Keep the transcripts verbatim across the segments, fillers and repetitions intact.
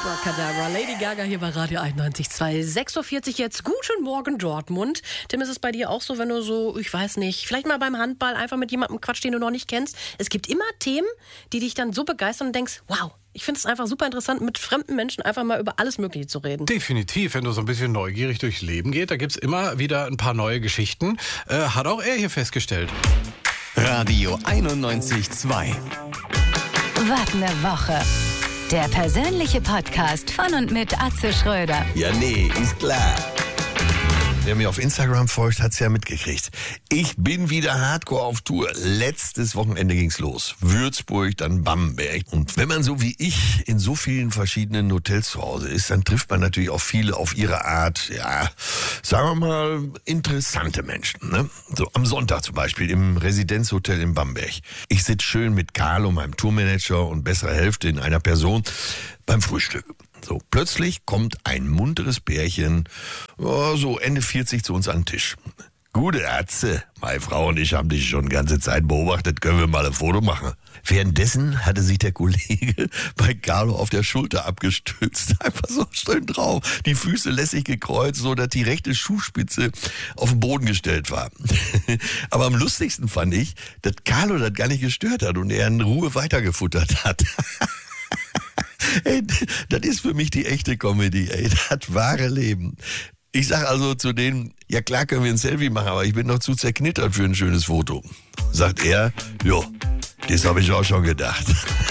Abracadabra, Lady Gaga hier bei Radio einundneunzig Komma zwei. sechs Uhr vierzig jetzt. Guten Morgen, Dortmund. Tim, ist es bei dir auch so, wenn du so, ich weiß nicht, vielleicht mal beim Handball einfach mit jemandem quatscht, den du noch nicht kennst? Es gibt immer Themen, die dich dann so begeistern und denkst, wow, ich finde es einfach super interessant, mit fremden Menschen einfach mal über alles Mögliche zu reden. Definitiv, wenn du so ein bisschen neugierig durchs Leben gehst, da gibt es immer wieder ein paar neue Geschichten. Äh, hat auch er hier festgestellt. Radio einundneunzig Komma zwei. Was ne Woche. Der persönliche Podcast von und mit Atze Schröder. Ja, nee, ist klar. Wer mir auf Instagram folgt, hat's ja mitgekriegt. Ich bin wieder hardcore auf Tour. Letztes Wochenende ging's los. Würzburg, dann Bamberg. Und wenn man so wie ich in so vielen verschiedenen Hotels zu Hause ist, dann trifft man natürlich auch viele auf ihre Art, ja, sagen wir mal, interessante Menschen. Ne? So am Sonntag zum Beispiel im Residenzhotel in Bamberg. Ich sitze schön mit Carlo, meinem Tourmanager und besserer Hälfte in einer Person beim Frühstück. So, plötzlich kommt ein munteres Pärchen, oh, so Ende vierzig, zu uns an den Tisch. Gute Atze, meine Frau und ich haben dich schon die ganze Zeit beobachtet, können wir mal ein Foto machen. Währenddessen hatte sich der Kollege bei Carlo auf der Schulter abgestützt, einfach so schön drauf, die Füße lässig gekreuzt, so dass die rechte Schuhspitze auf den Boden gestellt war. Aber am lustigsten fand ich, dass Carlo das gar nicht gestört hat und er in Ruhe weitergefuttert hat. Ey, das ist für mich die echte Comedy, ey, das wahre Leben. Ich sag also zu denen, ja klar können wir ein Selfie machen, aber ich bin noch zu zerknittert für ein schönes Foto. Sagt er, jo, das habe ich auch schon gedacht.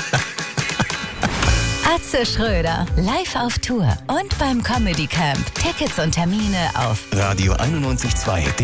Atze Schröder, live auf Tour und beim Comedy Camp. Tickets und Termine auf Radio einundneunzig Komma zwei.